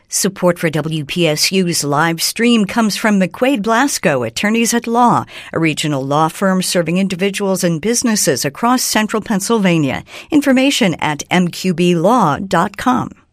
Support for WPSU's live stream comes from McQuaid Blasco, Attorneys at Law, a regional law firm serving individuals and businesses across central Pennsylvania. Information at mqblaw.com.